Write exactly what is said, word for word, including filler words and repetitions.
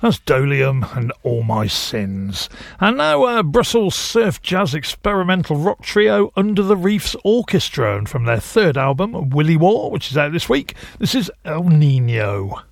That's Dolium and All My Sins. And now uh, Brussels surf jazz experimental rock trio Under the Reefs Orchestra, and from their third album, Willy War, which is out this week, this is El Nino.